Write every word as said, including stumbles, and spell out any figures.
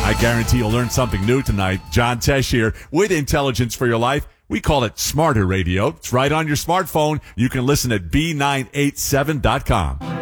I guarantee you'll learn something new tonight. John Tesh here with Intelligence for Your Life. We call it Smarter Radio. It's right on your smartphone. You can listen at B nine eight seven dot com.